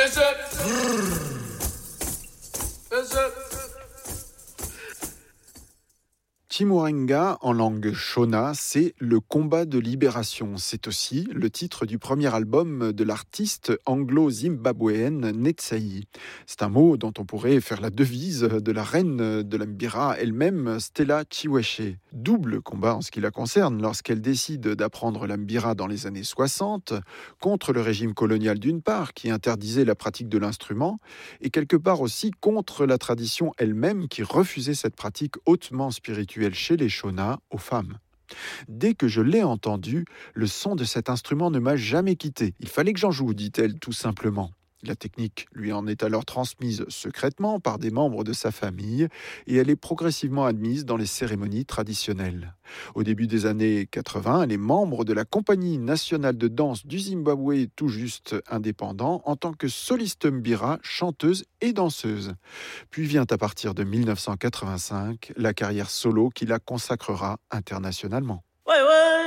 Chimurenga, en langue shona, c'est le combat de libération. C'est aussi le titre du premier album de l'artiste anglo-zimbabwéenne Netsai. C'est un mot dont on pourrait faire la devise de la reine de la Mbira elle-même, Stella Chiweshe. Double combat en ce qui la concerne lorsqu'elle décide d'apprendre la Mbira dans les années 60, contre le régime colonial d'une part, qui interdisait la pratique de l'instrument, et quelque part aussi contre la tradition elle-même qui refusait cette pratique hautement spirituelle chez les Shona aux femmes. Dès que je l'ai entendu, le son de cet instrument ne m'a jamais quitté. Il fallait que j'en joue, dit-elle tout simplement. La technique lui en est alors transmise secrètement par des membres de sa famille et elle est progressivement admise dans les cérémonies traditionnelles. Au début des années 80, elle est membre de la Compagnie nationale de danse du Zimbabwe tout juste indépendant en tant que soliste mbira, chanteuse et danseuse. Puis vient à partir de 1985 la carrière solo qui la consacrera internationalement. Ouais, ouais.